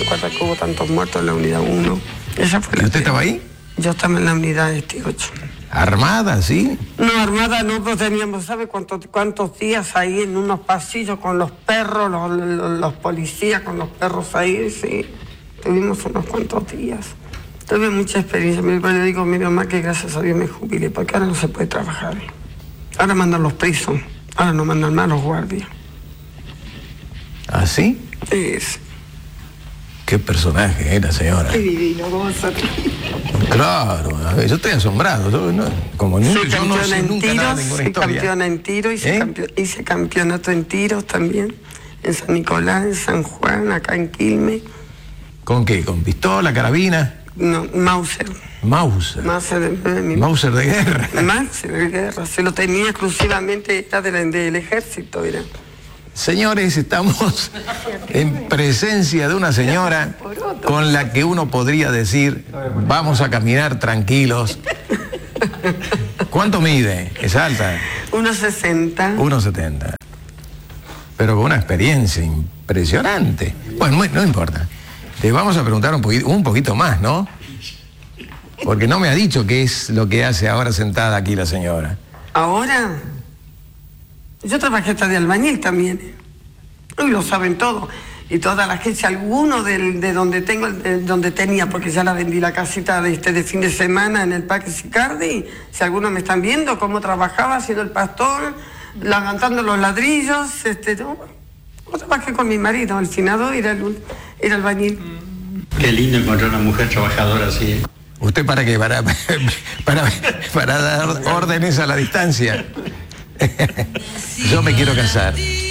¿Se acuerda que hubo tantos muertos en la unidad 1? Esa fue la ¿Y usted estaba ahí? Yo estaba en la unidad 8. ¿Armada, sí? No, armada no, pues teníamos, ¿sabe cuántos días ahí en unos pasillos con los perros, los policías con los perros ahí? Sí, tuvimos unos cuantos días. Tuve mucha experiencia. Le digo a mi mamá que gracias a Dios me jubilé, porque ahora no se puede trabajar. Ahora mandan los presos, ahora no mandan más los guardias. ¿Ah, sí? Sí. ¿Qué personaje era, señora? Qué divino, Gonzalo. Claro, yo estoy asombrado. Como yo no sé nunca nada de ninguna historia. Campeona en tiro, hice campeonato en tiros también, en San Nicolás, en San Juan, acá en Quilmes. ¿Con qué? ¿Con pistola, carabina? No, Mauser. Mauser. Mauser de guerra. Mauser de guerra. Se lo tenía exclusivamente, era del ejército, era. Señores, estamos en presencia de una señora con la que uno podría decir, vamos a caminar tranquilos. ¿Cuánto mide? ¿Es alta? 1,60. 1,70. Pero con una experiencia impresionante. Bueno, no importa. Te vamos a preguntar un poquito más, ¿no? Porque no me ha dicho qué es lo que hace ahora sentada aquí la señora. ¿Ahora? Yo trabajé hasta de albañil también. Hoy lo saben todo. Y toda la gente, alguno de donde tenía, porque ya la vendí la casita de fin de semana en el Parque Sicardi. Si algunos me están viendo cómo trabajaba haciendo el pastor, levantando los ladrillos. Yo trabajé con mi marido, el finado era albañil. Qué lindo encontrar una mujer trabajadora así. ¿Usted para qué? Para dar órdenes a la distancia. Yo me quiero casar.